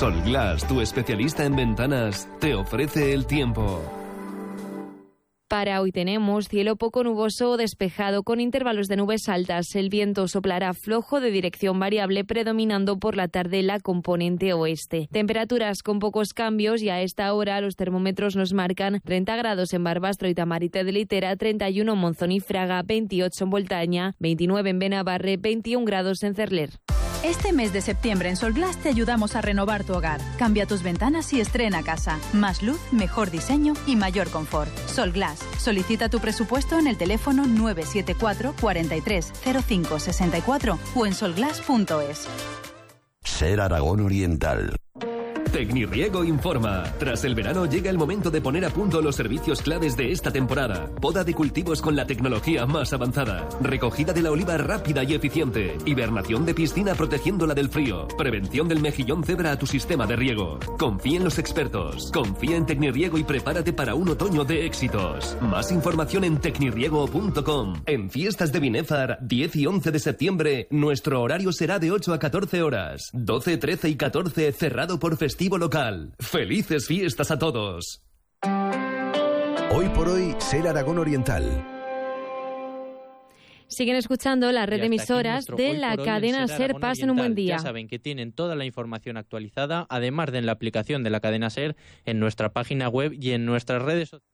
Solglass, tu especialista en ventanas, te ofrece el tiempo. Para hoy tenemos cielo poco nuboso o despejado con intervalos de nubes altas. El viento soplará flojo de dirección variable, predominando por la tarde la componente oeste. Temperaturas con pocos cambios y a esta hora los termómetros nos marcan 30 grados en Barbastro y Tamarite de Litera, 31 en Monzón y Fraga, 28 en Voltaña, 29 en Benabarre, 21 grados en Cerler. Este mes de septiembre en Solglass te ayudamos a renovar tu hogar. Cambia tus ventanas y estrena casa. Más luz, mejor diseño y mayor confort. Solglass. Solicita tu presupuesto en el teléfono 974 43 05 64 o en solglass.es. Ser Aragón Oriental. Tecnirriego informa. Tras el verano llega el momento de poner a punto los servicios claves de esta temporada. Poda de cultivos con la tecnología más avanzada. Recogida de la oliva rápida y eficiente. Hibernación de piscina protegiéndola del frío. Prevención del mejillón cebra a tu sistema de riego. Confía en los expertos. Confía en Tecnirriego y prepárate para un otoño de éxitos. Más información en tecnirriego.com. En Fiestas de Binéfar, 10 y 11 de septiembre, nuestro horario será de 8 a 14 horas. 12, 13 y 14 cerrado por festivo local. ¡Felices fiestas a todos! Hoy por hoy, Ser Aragón Oriental. Siguen escuchando la red de emisoras de la cadena SER. Pasen un buen día. Ya saben que tienen toda la información actualizada, además de en la aplicación de la cadena SER, en nuestra página web y en nuestras redes sociales.